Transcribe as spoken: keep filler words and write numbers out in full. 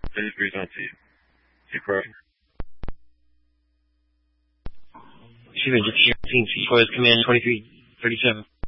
thirty-three is on to you. Your question. Steven, just here, Command twenty-three thirty-seven.